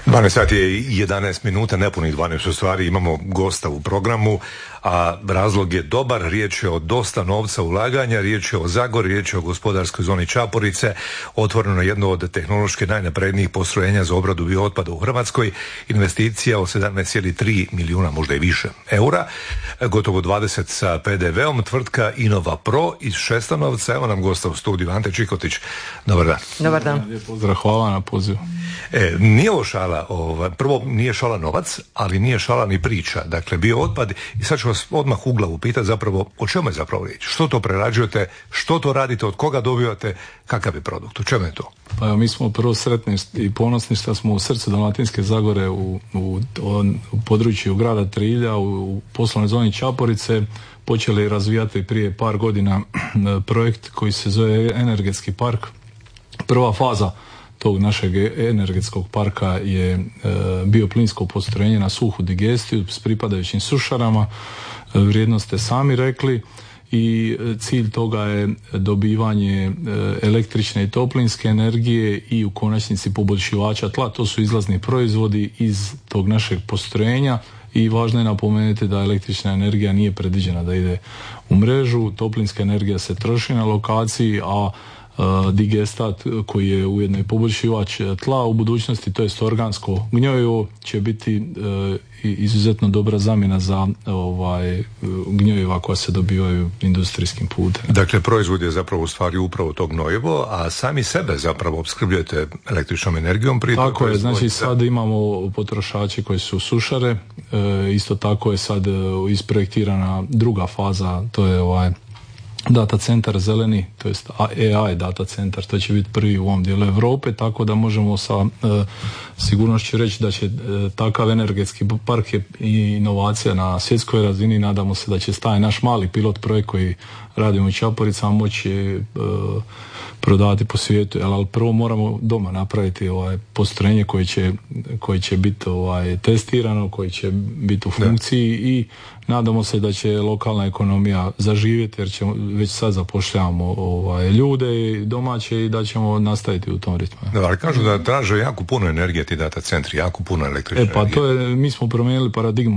12 sati je 11 minuta, nepunih 12 u stvari, imamo gosta u programu, a razlog je dobar, riječ je o dosta novca ulaganja, riječ je o Zagori, riječ je o gospodarskoj zoni Čaporice, otvoreno jedno od tehnološki najnaprednijih postrojenja za obradu biootpada u Hrvatskoj, investicija od 17,3 milijuna, možda i više, eura, gotovo 20 sa PDV-om, tvrtka Innova Pro iz Šestanovca. Evo nam gosta u studiju, Ante Čikotić, dobar dan. Dobar dan. Pozdrav, hvala na pozivu. Nije ovo šala, prvo nije šala novac, ali nije šala ni priča. Dakle, bio otpad i sad ću vas odmah u glavu pitati zapravo o čemu je zapravo riječ. Što to prerađujete, što to radite, od koga dobivate, kakav je produkt, u čemu je to? Pa mi smo prvo sretni i ponosni što smo u srcu Dalmatinske Zagore u području grada Trilja, u poslovnoj zoni Čaporice, počeli razvijati prije par godina projekt koji se zove Energetski park. Prva faza tog našeg energetskog parka je bioplinsko postrojenje na suhu digestiju s pripadajućim sušarama, vrijednost ste sami rekli, i cilj toga je dobivanje električne i toplinske energije i u konačnici poboljšivača tla. To su izlazni proizvodi iz tog našeg postrojenja i važno je napomenuti da električna energija nije predviđena da ide u mrežu, toplinska energija se troši na lokaciji, a digestat koji je ujedno i poboljšivač tla u budućnosti, to jest organsko gnjojivo, će biti izuzetno dobra zamjena za gnjojiva koja se dobivaju industrijskim putem. Dakle, proizvod je zapravo u stvari upravo to gnojivo, a sami sebe zapravo opskrbljujete električnom energijom pri toj Tako je, znači sad imamo potrošači koji su sušare, isto tako je sad isprojektirana druga faza, to je data centar zeleni, to jest AI data centar, to će biti prvi u ovom dijelu Europe, tako da možemo sa sigurnošću reći da će takav energetski park je i inovacija na svjetskoj razini. Nadamo se da će taj naš mali pilot projekt koji radimo u Čaporicama moći prodati po svijetu, ali prvo moramo doma napraviti postrojenje koje će biti testirano, koji će biti u funkciji i nadamo se da će lokalna ekonomija zaživjeti, jer već sad zapošljavamo ljude domaće i da ćemo nastaviti u tom ritmu. Da, ali kažu da traže jako puno energije ti data centri, jako puno električne energije. Mi smo promijenili paradigmu